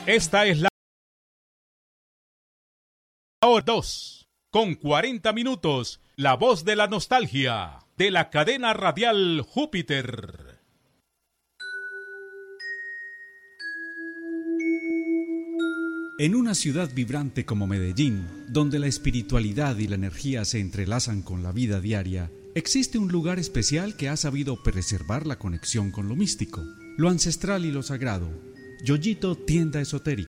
Esta es la hora 2, con 40 minutos, la voz de la nostalgia, de la cadena radial Júpiter. En una ciudad vibrante como Medellín, donde la espiritualidad y la energía se entrelazan con la vida diaria, existe un lugar especial que ha sabido preservar la conexión con lo místico, lo ancestral y lo sagrado. Yoyito Tienda Esotérica.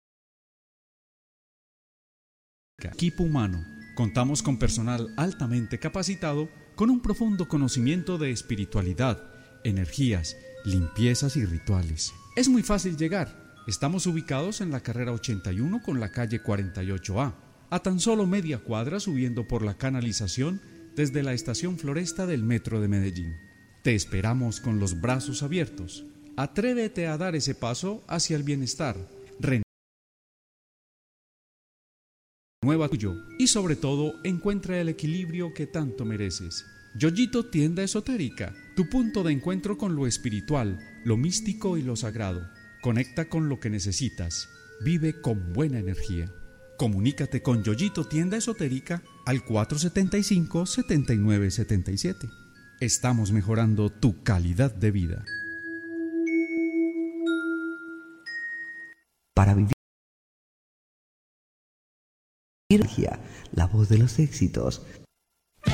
Equipo humano. Contamos con personal altamente capacitado con un profundo conocimiento de espiritualidad, energías, limpiezas y rituales. Es muy fácil llegar. Estamos ubicados en la carrera 81 con la calle 48A, a tan solo media cuadra subiendo por la canalización desde la estación Floresta del Metro de Medellín. Te esperamos con los brazos abiertos. Atrévete a dar ese paso hacia el bienestar. Renueva tuyo y sobre todo encuentra el equilibrio que tanto mereces. Yoyito Tienda Esotérica, tu punto de encuentro con lo espiritual, lo místico y lo sagrado. Conecta con lo que necesitas. Vive con buena energía. Comunícate con Yoyito Tienda Esotérica al 475-7977. Estamos mejorando tu calidad de vida. Para vivir la voz de los éxitos.